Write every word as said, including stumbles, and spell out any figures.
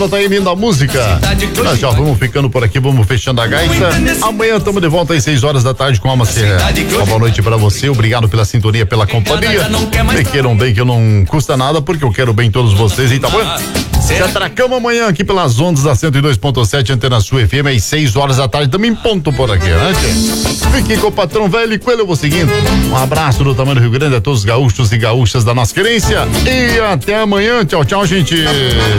Tá aí linda a música. Nós já vamos ficando por aqui, vamos fechando a gaita. Amanhã estamos de volta às seis horas da tarde com Alma Serra. Uma boa noite pra você, obrigado pela sintonia, pela companhia. Me queiram bem, que não custa nada, porque eu quero bem todos vocês, hein, tá bom? Se atracamos amanhã aqui pelas ondas da cento e dois ponto sete, Antena Sul F M, às seis horas da tarde, também ponto por aqui, né, gente? Fique com o patrão velho e com ele eu vou seguindo. Um abraço do tamanho do Rio Grande a todos os gaúchos e gaúchas da nossa querência. E até amanhã. Tchau, tchau, gente.